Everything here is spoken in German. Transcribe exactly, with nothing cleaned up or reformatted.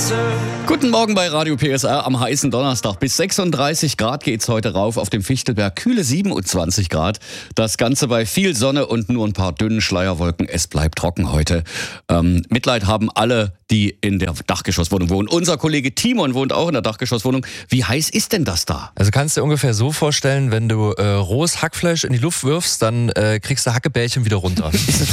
Guten Morgen bei Radio P S R am heißen Donnerstag. Bis sechsunddreißig Grad geht's heute rauf auf dem Fichtelberg. Kühle siebenundzwanzig Grad. Das Ganze bei viel Sonne und nur ein paar dünnen Schleierwolken. Es bleibt trocken heute. Ähm, Mitleid haben alle, die in der Dachgeschosswohnung wohnen. Unser Kollege Timon wohnt auch in der Dachgeschosswohnung. Wie heiß ist denn das da? Also kannst du dir ungefähr so vorstellen, wenn du äh, rohes Hackfleisch in die Luft wirfst, dann äh, kriegst du Hackebällchen wieder runter.